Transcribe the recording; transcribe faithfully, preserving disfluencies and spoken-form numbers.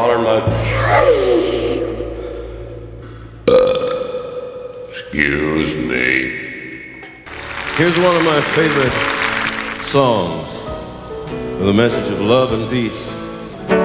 holler my... Uh, excuse me. Here's one of my favorite songs with a message of love and peace.